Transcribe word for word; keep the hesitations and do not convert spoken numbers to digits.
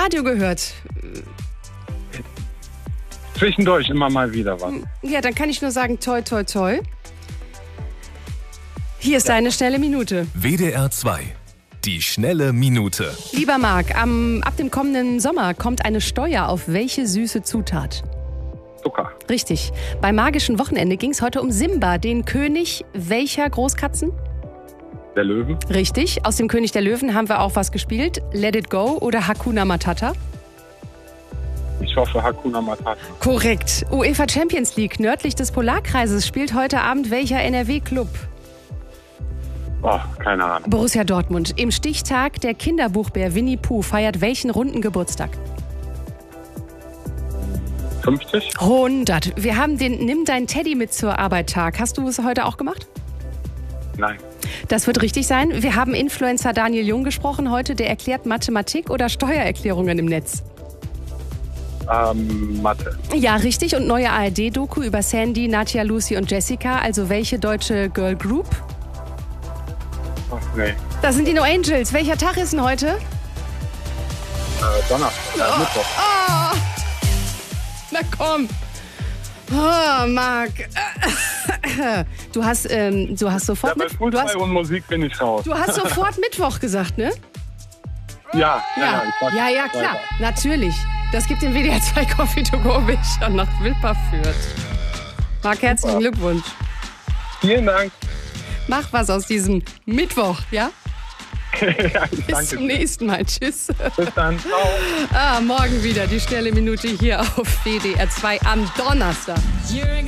Radio gehört? Zwischendurch immer mal wieder was. Ja, dann kann ich nur sagen, toi, toi, toi. Hier ist deine schnelle Minute. W D R zwei. Die schnelle Minute. Lieber Marc, am, ab dem kommenden Sommer kommt eine Steuer auf welche süße Zutat? Zucker. Richtig. Beim magischen Wochenende ging es heute um Simba, den König welcher Großkatzen? Der Löwen. Richtig. Aus dem König der Löwen haben wir auch was gespielt. Let It Go oder Hakuna Matata? Ich hoffe Hakuna Matata. Korrekt. UEFA Champions League nördlich des Polarkreises spielt heute Abend welcher N R W-Club? Oh, keine Ahnung. Borussia Dortmund. Im Stichtag der Kinderbuchbär Winnie Pooh feiert welchen runden Geburtstag? fünfzig? hundert. Wir haben den Nimm dein Teddy mit zur Arbeit Tag. Hast du es heute auch gemacht? Nein. Das wird richtig sein. Wir haben Influencer Daniel Jung gesprochen heute. Der erklärt Mathematik oder Steuererklärungen im Netz. Ähm, Mathe. Ja, richtig. Und neue A R D-Doku über Sandy, Nadja, Lucy und Jessica. Also welche deutsche Girl Group? Ach, nee. Das sind die No Angels. Welcher Tag ist denn heute? Äh, Donnerstag. Äh, Mittwoch. Oh. Na komm. Oh, Marc. Du hast, ähm, du hast sofort Ja, bei mit, du Fußball hast, und Musik bin ich raus. du hast sofort Mittwoch gesagt, ne? Ja, ja, ja. ich sag ja, ja, klar. weiter. Natürlich. Das gibt den W D R zwei Coffee to go Weg schon nach Wilperfürth. Marc, herzlichen Super. Glückwunsch. Vielen Dank. Mach was aus diesem Mittwoch, ja? Ja, ich Bis danke zum dir. nächsten Mal. Tschüss. Bis dann. Ciao. Ah, morgen wieder die schnelle Minute hier auf W D R zwei am Donnerstag.